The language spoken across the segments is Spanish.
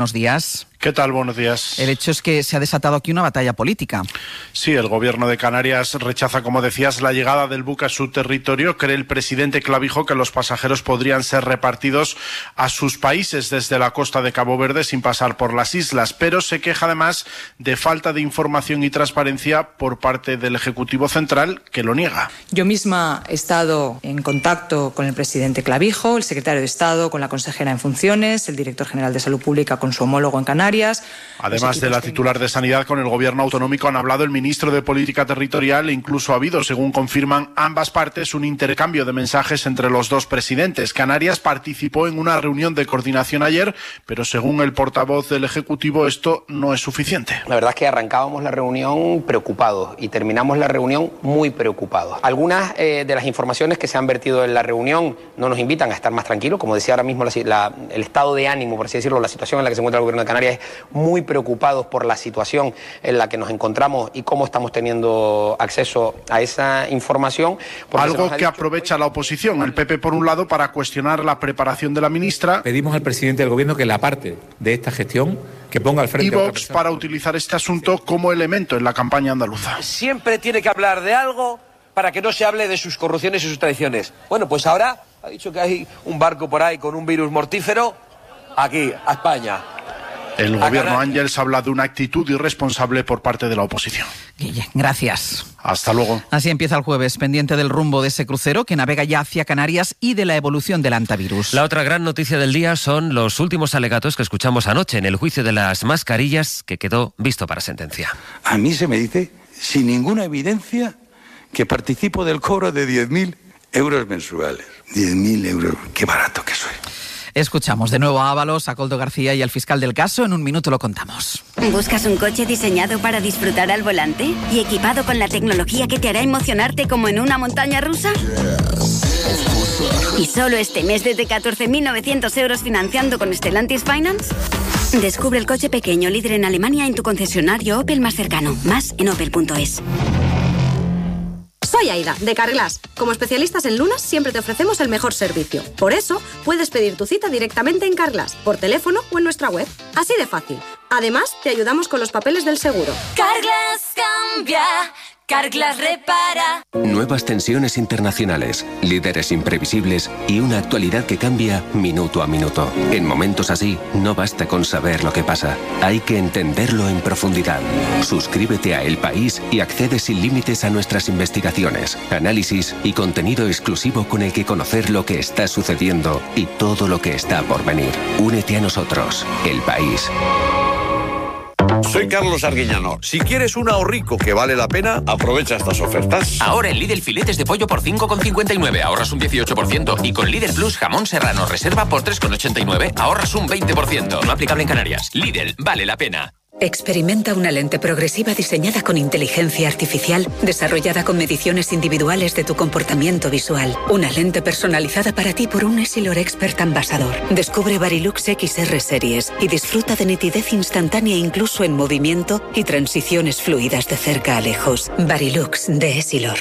Buenos días. ¿Qué tal? Buenos días. El hecho es que se ha desatado aquí una batalla política. Sí, el gobierno de Canarias rechaza, como decías, la llegada del buque a su territorio. Cree el presidente Clavijo que los pasajeros podrían ser repartidos a sus países desde la costa de Cabo Verde sin pasar por las islas, pero se queja además de falta de información y transparencia por parte del Ejecutivo Central, que lo niega. Yo misma he estado en contacto con el presidente Clavijo, el secretario de Estado con la consejera en funciones, el director general de Salud Pública con su homólogo en Canarias. Además de la titular de Sanidad, con el gobierno autonómico han hablado el ministro de Política Territorial e incluso ha habido, según confirman ambas partes, un intercambio de mensajes entre los dos presidentes. Canarias participó en una reunión de coordinación ayer, pero según el portavoz del Ejecutivo esto no es suficiente. La verdad es que arrancábamos la reunión preocupados y terminamos la reunión muy preocupados. Algunas de las informaciones que se han vertido en la reunión no nos invitan a estar más tranquilos. Como decía ahora mismo, el estado de ánimo, por así decirlo, la situación en la que se encuentra el gobierno de Canarias es muy preocupados por la situación en la que nos encontramos y cómo estamos teniendo acceso a esa información. Algo que aprovecha la oposición, el PP por un lado, para cuestionar la preparación de la ministra. Pedimos al presidente del gobierno que la parte de esta gestión que ponga al frente. Y Vox para utilizar este asunto como elemento en la campaña andaluza. Siempre tiene que hablar de algo para que no se hable de sus corrupciones y sus traiciones. Bueno, pues ahora ha dicho que hay un barco por ahí con un virus mortífero aquí, a España. El gobierno Ángels habla de una actitud irresponsable por parte de la oposición. Guille, gracias. Hasta luego. Así empieza el jueves, pendiente del rumbo de ese crucero que navega ya hacia Canarias y de la evolución del hantavirus. La otra gran noticia del día son los últimos alegatos que escuchamos anoche en el juicio de las mascarillas que quedó visto para sentencia. A mí se me dice, sin ninguna evidencia, que participo del cobro de 10.000 euros mensuales. 10.000 euros, qué barato que soy. Escuchamos de nuevo a Ábalos, a Coldo García y al fiscal del caso. En un minuto lo contamos. ¿Buscas un coche diseñado para disfrutar al volante y equipado con la tecnología que te hará emocionarte como en una montaña rusa? ¿Y solo este mes desde 14.900 euros financiando con Stellantis Finance? Descubre el coche pequeño líder en Alemania en tu concesionario Opel más cercano. Más en opel.es. Soy Aida, de Carglass. Como especialistas en lunas, siempre te ofrecemos el mejor servicio. Por eso, puedes pedir tu cita directamente en Carglass, por teléfono o en nuestra web. Así de fácil. Además, te ayudamos con los papeles del seguro. Carglass cambia. Carglass repara. Nuevas tensiones internacionales, líderes imprevisibles y una actualidad que cambia minuto a minuto. En momentos así, no basta con saber lo que pasa. Hay que entenderlo en profundidad. Suscríbete a El País y accede sin límites a nuestras investigaciones, análisis y contenido exclusivo con el que conocer lo que está sucediendo y todo lo que está por venir. Únete a nosotros. El País. Soy Carlos Arguiñano. Si quieres un ahorrico que vale la pena, aprovecha estas ofertas. Ahora en Lidl filetes de pollo por 5,59, ahorras un 18%. Y con Lidl Plus jamón serrano reserva por 3,89, ahorras un 20%. No aplicable en Canarias. Lidl, vale la pena. Experimenta una lente progresiva diseñada con inteligencia artificial, desarrollada con mediciones individuales de tu comportamiento visual. Una lente personalizada para ti por un Essilor Expert Ambassador. Descubre Varilux XR Series y disfruta de nitidez instantánea incluso en movimiento y transiciones fluidas de cerca a lejos. Varilux de Essilor.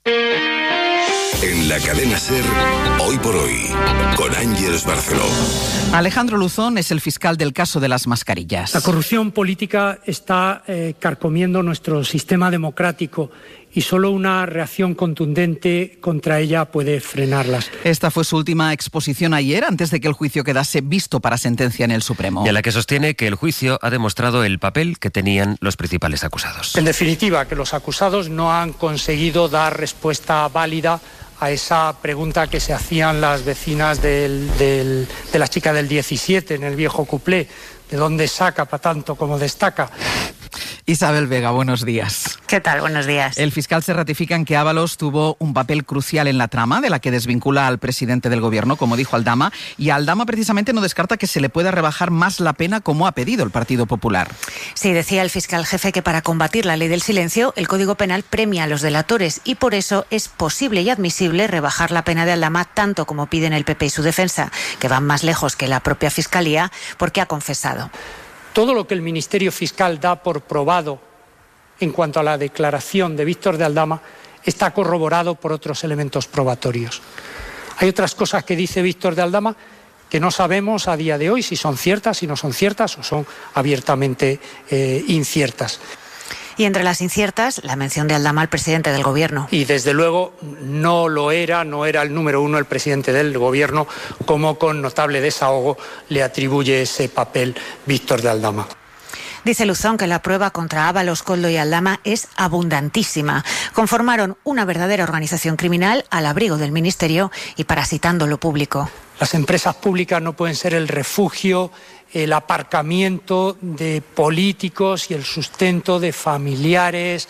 En la cadena SER, Hoy por Hoy, con Ángels Barceló. Alejandro Luzón es el fiscal del caso de las mascarillas. La corrupción política está carcomiendo nuestro sistema democrático y solo una reacción contundente contra ella puede frenarlas. Esta fue su última exposición ayer, antes de que el juicio quedase visto para sentencia en el Supremo. Y en la que sostiene que el juicio ha demostrado el papel que tenían los principales acusados. En definitiva, que los acusados no han conseguido dar respuesta válida a esa pregunta que se hacían las vecinas de la chica del 17 en el viejo cuplé, ¿de dónde saca para tanto como destaca? Isabel Vega, buenos días. ¿Qué tal? Buenos días. El fiscal se ratifica en que Ábalos tuvo un papel crucial en la trama, de la que desvincula al presidente del gobierno, como dijo Aldama, y Aldama precisamente no descarta que se le pueda rebajar más la pena, como ha pedido el Partido Popular. Sí, decía el fiscal jefe que para combatir la ley del silencio, el Código Penal premia a los delatores y por eso es posible y admisible rebajar la pena de Aldama tanto como piden el PP y su defensa, que van más lejos que la propia Fiscalía, porque ha confesado. Todo lo que el Ministerio Fiscal da por probado en cuanto a la declaración de Víctor de Aldama está corroborado por otros elementos probatorios. Hay otras cosas que dice Víctor de Aldama que no sabemos a día de hoy si son ciertas, si no son ciertas o son abiertamente inciertas. Y entre las inciertas, la mención de Aldama al presidente del Gobierno. Y desde luego no era el número uno el presidente del Gobierno, como con notable desahogo le atribuye ese papel Víctor de Aldama. Dice Luzón que la prueba contra Ábalos, Koldo y Aldama es abundantísima. Conformaron una verdadera organización criminal al abrigo del Ministerio y parasitando lo público. Las empresas públicas no pueden ser el refugio, el aparcamiento de políticos y el sustento de familiares,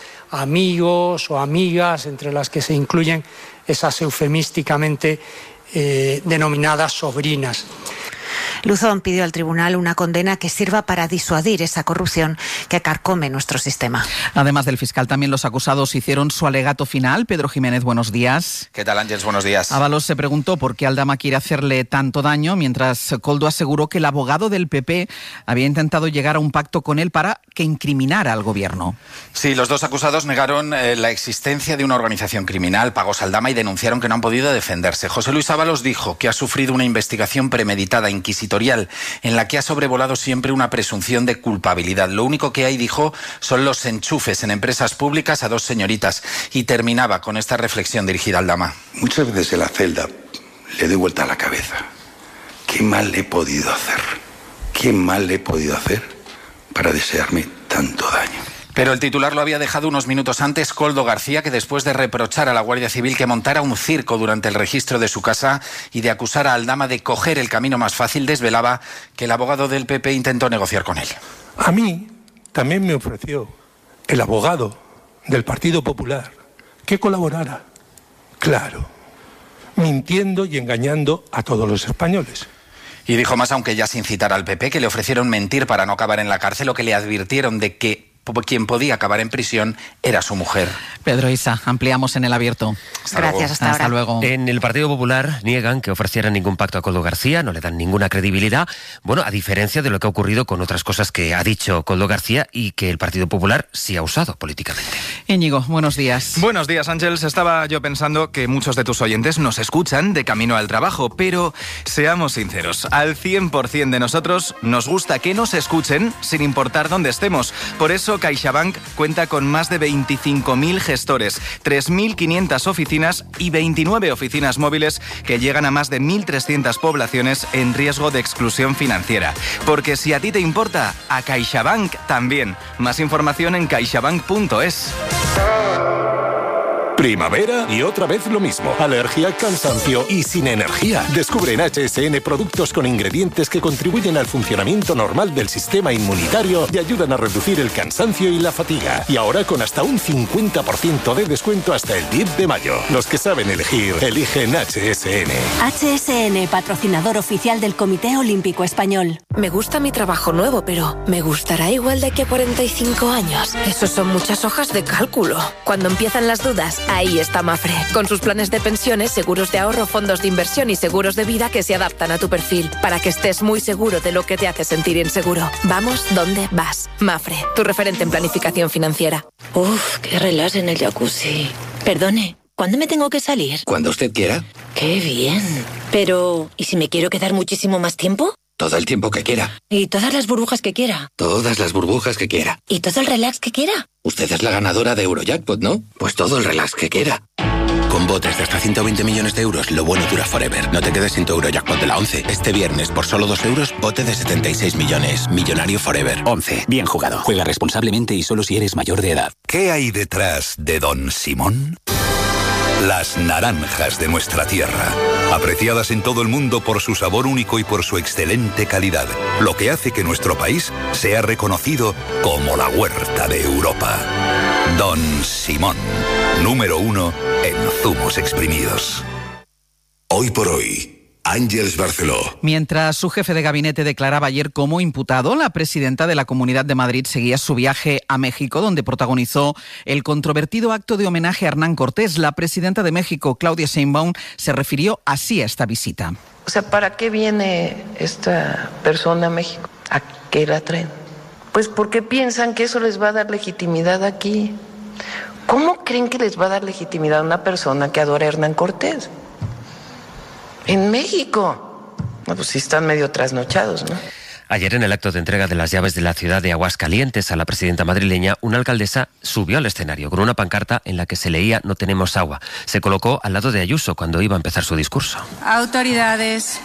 amigos o amigas, entre las que se incluyen esas eufemísticamente denominadas sobrinas. Luzón pidió al tribunal una condena que sirva para disuadir esa corrupción que carcome nuestro sistema. Además del fiscal, también los acusados hicieron su alegato final. Pedro Jiménez, buenos días. ¿Qué tal, Ángeles? Buenos días. Ábalos se preguntó por qué Aldama quiere hacerle tanto daño, mientras Koldo aseguró que el abogado del PP había intentado llegar a un pacto con él para que incriminara al gobierno. Sí, los dos acusados negaron la existencia de una organización criminal, Pagos Aldama, y denunciaron que no han podido defenderse. José Luis Ábalos dijo que ha sufrido una investigación premeditada, inquisitorial, en la que ha sobrevolado siempre una presunción de culpabilidad. Lo único que hay, dijo, son los enchufes en empresas públicas a dos señoritas. Y terminaba con esta reflexión dirigida a Aldama. Muchas veces en la celda le doy vuelta a la cabeza. ¿Qué mal le he podido hacer? ¿Qué mal le he podido hacer para desearme tanto daño? Pero el titular lo había dejado unos minutos antes Koldo García, que después de reprochar a la Guardia Civil que montara un circo durante el registro de su casa y de acusar a Aldama de coger el camino más fácil, desvelaba que el abogado del PP intentó negociar con él. A mí también me ofreció el abogado del Partido Popular que colaborara, claro, mintiendo y engañando a todos los españoles. Y dijo más, aunque ya sin citar al PP, que le ofrecieron mentir para no acabar en la cárcel o que le advirtieron de que quien podía acabar en prisión era su mujer. Pedro, Isa, ampliamos en El Abierto. Gracias, hasta luego. En el Partido Popular niegan que ofrecieran ningún pacto a Koldo García, no le dan ninguna credibilidad. Bueno, a diferencia de lo que ha ocurrido con otras cosas que ha dicho Koldo García y que el Partido Popular sí ha usado políticamente. Íñigo, buenos días. Buenos días, Ángeles. Estaba yo pensando que muchos de tus oyentes nos escuchan de camino al trabajo, pero seamos sinceros, al 100% de nosotros nos gusta que nos escuchen sin importar dónde estemos. Por eso CaixaBank cuenta con más de 25.000 gestores, 3.500 oficinas y 29 oficinas móviles que llegan a más de 1.300 poblaciones en riesgo de exclusión financiera. Porque si a ti te importa, a CaixaBank también. Más información en caixabank.es. Primavera y otra vez lo mismo. Alergia, cansancio y sin energía. Descubre en HSN productos con ingredientes que contribuyen al funcionamiento normal del sistema inmunitario y ayudan a reducir el cansancio y la fatiga. Y ahora con hasta un 50% de descuento hasta el 10 de mayo. Los que saben elegir, eligen HSN. HSN, patrocinador oficial del Comité Olímpico Español. Me gusta mi trabajo nuevo, pero ¿me gustará igual de aquí a 45 años? Esos son muchas hojas de cálculo. Cuando empiezan las dudas, ahí está Mafre, con sus planes de pensiones, seguros de ahorro, fondos de inversión y seguros de vida que se adaptan a tu perfil, para que estés muy seguro de lo que te hace sentir inseguro. Vamos donde vas. Mafre, tu referente en planificación financiera. Uf, qué relax en el jacuzzi. Perdone, ¿cuándo me tengo que salir? Cuando usted quiera. Qué bien. Pero, ¿y si me quiero quedar muchísimo más tiempo? Todo el tiempo que quiera. ¿Y todas las burbujas que quiera? Todas las burbujas que quiera. ¿Y todo el relax que quiera? Usted es la ganadora de Eurojackpot, ¿no? Pues todo el relax que quiera. Con botes de hasta 120 millones de euros, lo bueno dura forever. No te quedes sin tu Eurojackpot de la 11. Este viernes, por solo 2 euros, bote de 76 millones. Millonario forever. 11. Bien jugado. Juega responsablemente y solo si eres mayor de edad. ¿Qué hay detrás de Don Simón? Las naranjas de nuestra tierra, apreciadas en todo el mundo por su sabor único y por su excelente calidad, lo que hace que nuestro país sea reconocido como la huerta de Europa. Don Simón, número 1 en zumos exprimidos. Hoy por hoy, Ángeles Barceló. Mientras su jefe de gabinete declaraba ayer como imputado, la presidenta de la Comunidad de Madrid seguía su viaje a México, donde protagonizó el controvertido acto de homenaje a Hernán Cortés. La presidenta de México, Claudia Sheinbaum, se refirió así a esta visita. O sea, ¿para qué viene esta persona a México? ¿A qué la traen? Pues porque piensan que eso les va a dar legitimidad aquí. ¿Cómo creen que les va a dar legitimidad a una persona que adora a Hernán Cortés? En México, Pues sí están medio trasnochados, ¿no? Ayer, en el acto de entrega de las llaves de la ciudad de Aguascalientes a la presidenta madrileña, una alcaldesa subió al escenario con una pancarta en la que se leía "No tenemos agua". Se colocó al lado de Ayuso cuando iba a empezar su discurso. Autoridades,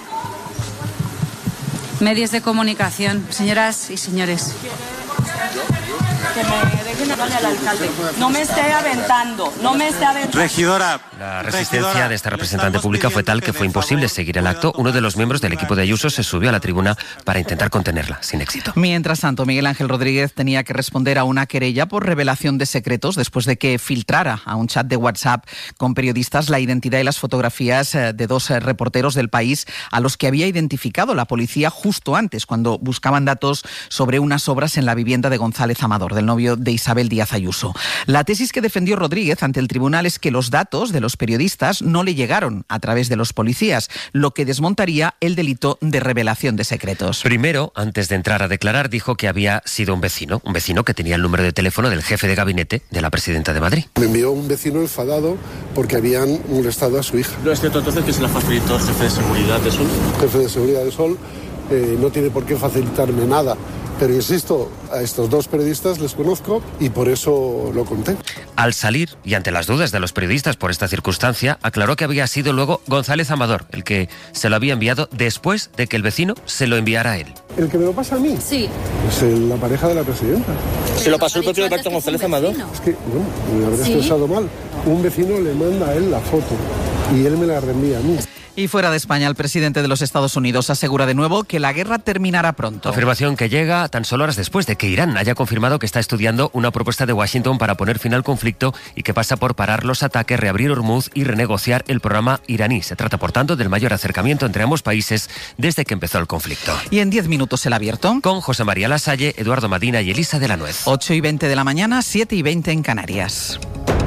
medios de comunicación, señoras y señores. Que me dejen hablarle al alcalde. No me esté aventando, no me esté aventando. Regidora. La resistencia de esta representante pública fue tal que fue imposible seguir el acto. Uno de los miembros del equipo de Ayuso se subió a la tribuna para intentar contenerla, sin éxito. Mientras tanto, Miguel Ángel Rodríguez tenía que responder a una querella por revelación de secretos después de que filtrara a un chat de WhatsApp con periodistas la identidad y las fotografías de dos reporteros del País a los que había identificado la policía justo antes, cuando buscaban datos sobre unas obras en la vivienda de González Amador, del novio de Isabel Díaz Ayuso. La tesis que defendió Rodríguez ante el tribunal es que los datos de los periodistas no le llegaron a través de los policías, lo que desmontaría el delito de revelación de secretos. Primero, antes de entrar a declarar, dijo que había sido un vecino que tenía el número de teléfono del jefe de gabinete de la presidenta de Madrid. Me envió un vecino enfadado porque habían molestado a su hija. ¿No es cierto entonces que se la facilitó el jefe de seguridad de Sol? El jefe de seguridad de Sol no tiene por qué facilitarme nada. Pero insisto, a estos dos periodistas les conozco y por eso lo conté. Al salir, y ante las dudas de los periodistas por esta circunstancia, aclaró que había sido luego González Amador el que se lo había enviado después de que el vecino se lo enviara a él. ¿El que me lo pasa a mí? Sí. Es la pareja de la presidenta. ¿Se lo pasó el propio Alberto González Amador? Es que, bueno, me habré expresado mal. Un vecino le manda a él la foto y él me la reenvía a mí. Y fuera de España, el presidente de los Estados Unidos asegura de nuevo que la guerra terminará pronto. Afirmación que llega tan solo horas después de que Irán haya confirmado que está estudiando una propuesta de Washington para poner fin al conflicto y que pasa por parar los ataques, reabrir Hormuz y renegociar el programa iraní. Se trata, por tanto, del mayor acercamiento entre ambos países desde que empezó el conflicto. Y en 10 minutos el abierto. Con José María Lasalle, Eduardo Madina y Elisa de la Nuez. 8:20 de la mañana, 7:20 en Canarias.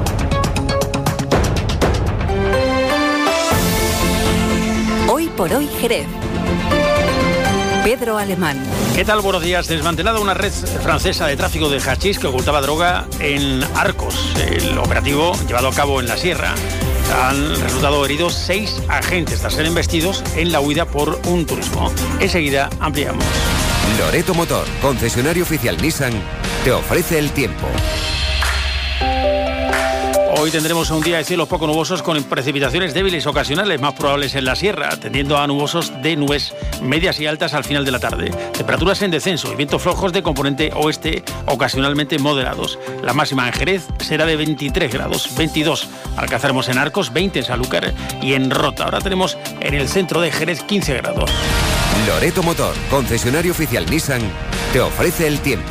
Hoy por hoy Jerez. Pedro Alemán. ¿Qué tal? Buenos días. Desmantelada una red francesa de tráfico de hachís que ocultaba droga en Arcos. El operativo llevado a cabo en la sierra. Han resultado heridos 6 agentes tras ser embestidos en la huida por un turismo. Enseguida ampliamos. Loreto Motor, concesionario oficial Nissan, te ofrece el tiempo. Hoy tendremos un día de cielos poco nubosos con precipitaciones débiles ocasionales, más probables en la sierra, tendiendo a nubosos de nubes medias y altas al final de la tarde. Temperaturas en descenso y vientos flojos de componente oeste ocasionalmente moderados. La máxima en Jerez será de 23 grados, 22 alcanzaremos en Arcos, 20 en Sanlúcar y en Rota. Ahora tenemos en el centro de Jerez 15 grados. Loreto Motor, concesionario oficial Nissan, te ofrece el tiempo.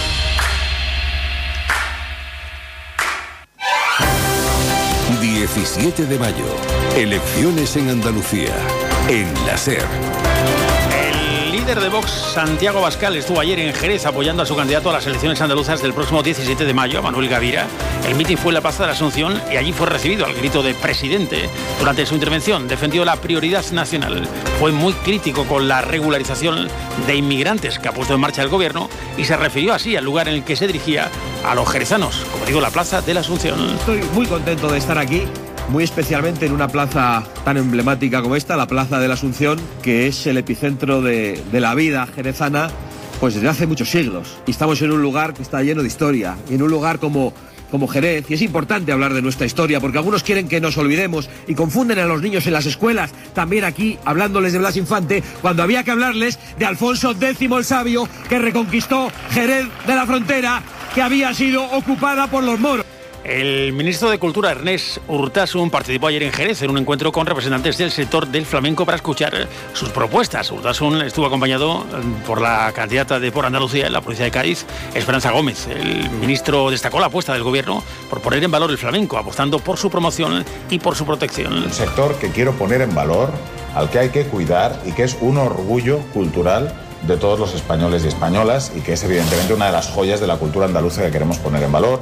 17 de mayo. Elecciones en Andalucía. En la SER. El líder de Vox, Santiago Abascal, estuvo ayer en Jerez apoyando a su candidato a las elecciones andaluzas del próximo 17 de mayo, a Manuel Gavira. El mitin fue en la Plaza de la Asunción y allí fue recibido al grito de presidente. Durante su intervención defendió la prioridad nacional. Fue muy crítico con la regularización de inmigrantes que ha puesto en marcha el gobierno y se refirió así al lugar en el que se dirigía a los jerezanos, como digo, la Plaza de la Asunción. Estoy muy contento de estar aquí, muy especialmente en una plaza tan emblemática como esta, la Plaza de la Asunción, que es el epicentro de la vida jerezana pues desde hace muchos siglos. Y estamos en un lugar que está lleno de historia, y en un lugar como Jerez, y es importante hablar de nuestra historia, porque algunos quieren que nos olvidemos y confunden a los niños en las escuelas, también aquí, hablándoles de Blas Infante, cuando había que hablarles de Alfonso X el Sabio, que reconquistó Jerez de la Frontera, que había sido ocupada por los moros. El ministro de Cultura, Ernest Urtasun, participó ayer en Jerez en un encuentro con representantes del sector del flamenco para escuchar sus propuestas. Urtasun estuvo acompañado por la candidata de Por Andalucía en la provincia de Cádiz, Esperanza Gómez. El ministro destacó la apuesta del gobierno por poner en valor el flamenco, apostando por su promoción y por su protección. Un sector que quiero poner en valor, al que hay que cuidar y que es un orgullo cultural de todos los españoles y españolas y que es evidentemente una de las joyas de la cultura andaluza que queremos poner en valor.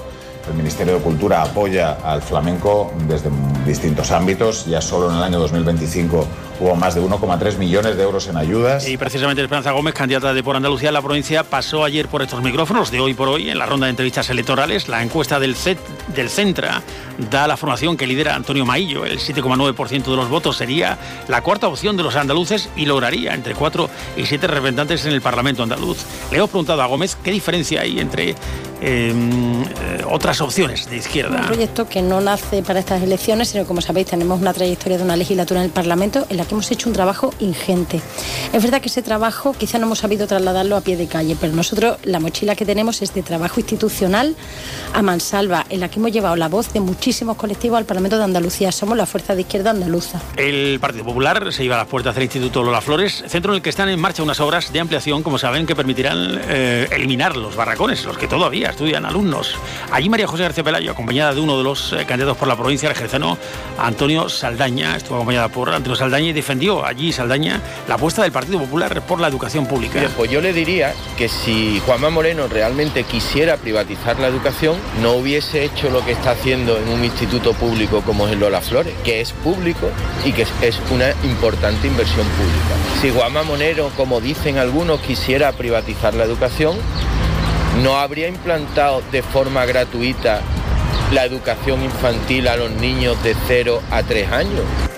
El Ministerio de Cultura apoya al flamenco desde distintos ámbitos. Ya solo en el año 2025 hubo más de 1,3 millones de euros en ayudas. Y precisamente Esperanza Gómez, candidata de Por Andalucía en la provincia, pasó ayer por estos micrófonos de Hoy por Hoy en la ronda de entrevistas electorales. La encuesta del Centra da la formación que lidera Antonio Maillo. El 7,9% de los votos sería la cuarta opción de los andaluces y lograría entre 4 y 7 representantes en el Parlamento andaluz. Le hemos preguntado a Gómez qué diferencia hay entre otras opciones de izquierda. Un proyecto que no nace para estas elecciones, sino, como sabéis, tenemos una trayectoria de una legislatura en el Parlamento en la que hemos hecho un trabajo ingente. Es verdad que ese trabajo quizá no hemos sabido trasladarlo a pie de calle, pero nosotros la mochila que tenemos es de trabajo institucional a mansalva, en la que hemos llevado la voz de muchísimos colectivos al Parlamento de Andalucía. Somos la fuerza de izquierda andaluza. El Partido Popular se lleva a las puertas del Instituto Lola Flores, centro en el que están en marcha unas obras de ampliación, como saben, que permitirán eliminar los barracones, los que todavía estudian alumnos. Allí María José García Pelayo, acompañada de uno de los candidatos por la provincia, el jerezano Antonio Saldaña, estuvo acompañada por Antonio Saldaña y defendió allí Saldaña la apuesta del Partido Popular por la educación pública. Bien, pues yo le diría que si Juanma Moreno realmente quisiera privatizar la educación, no hubiese hecho lo que está haciendo en un instituto público como es el Lola Flores, que es público y que es una importante inversión pública. Si Juanma Moreno, como dicen algunos, quisiera privatizar la educación, no habría implantado de forma gratuita la educación infantil a los niños de 0 a 3 años.